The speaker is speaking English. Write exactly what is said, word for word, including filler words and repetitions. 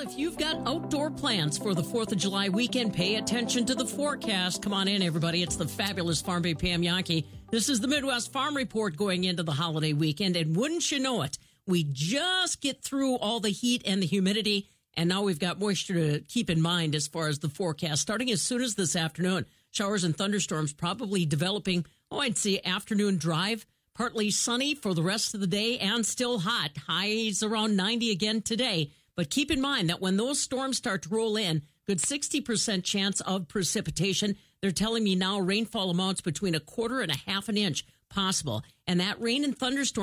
if you've got outdoor plans for the fourth of July weekend, pay attention to the forecast. Come on in, everybody. It's the fabulous Farm Bay Pam Yankee. This is the Midwest Farm Report going into the holiday weekend. And wouldn't you know it, we just get through all the heat and the humidity, and now we've got moisture to keep in mind as far as the forecast. Starting as soon as this afternoon, showers and thunderstorms probably developing, oh, I'd say afternoon drive. Partly sunny for the rest of the day and still hot. Highs around ninety again today. But keep in mind that when those storms start to roll in, good sixty percent chance of precipitation. They're telling me now rainfall amounts between a quarter and a half an inch possible. And that rain and thunderstorm